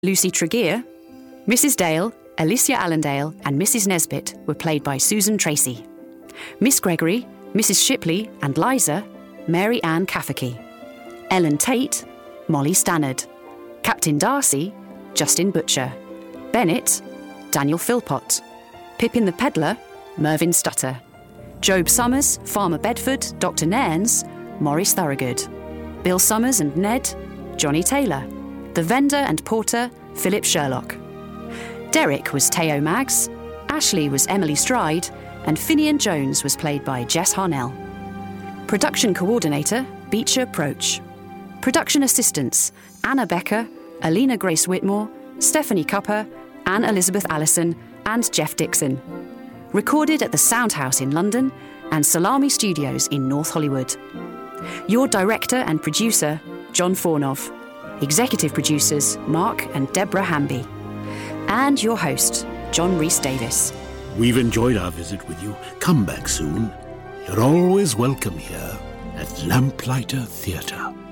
Lucy Tregear, Mrs. Dale, Alicia Allendale and Mrs. Nesbit were played by Susan Tracy. Miss Gregory, Mrs. Shipley and Liza, Mary Ann Cafferkey. Ellen Tate, Molly Stannard. Captain Darcy, Justin Butcher. Bennett, Daniel Philpott. Pippin the Peddler, Mervyn Stutter. Job Summers, Farmer Bedford, Dr. Nairns, Maurice Thorogood. Bill Summers and Ned, Johnny Taylor. The Vendor and Porter, Philip Sherlock. Derek was Teo Maggs, Ashley was Emily Stride, and Finian Jones was played by Jess Harnell. Production Coordinator, Beecher Proach. Production Assistants, Anna Becker, Alina Grace Whitmore, Stephanie Cupper, Anne Elizabeth Allison, and Jeff Dixon. Recorded at the Soundhouse in London and Salami Studios in North Hollywood. Your director and producer, John Fornov. Executive producers, Mark and Deborah Hamby. And your host, John Rhys-Davies. We've enjoyed our visit with you. Come back soon. You're always welcome here at Lamplighter Theatre.